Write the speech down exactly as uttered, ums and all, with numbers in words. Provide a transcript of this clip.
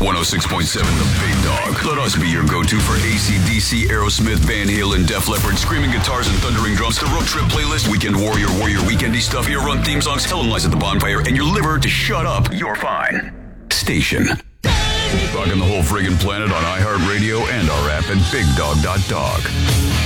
one oh six point seven The Big Dog. Let us be your go-to for A C D C, Aerosmith, Van Halen, Def Leppard, screaming guitars and thundering drums, the road trip playlist, Weekend Warrior, Warrior Weekendy stuff, your run theme songs, Helen Lies at the Bonfire, and your liver to shut up. You're fine. Station. Rocking the whole friggin' planet on iHeartRadio and our app at big dog dot dog.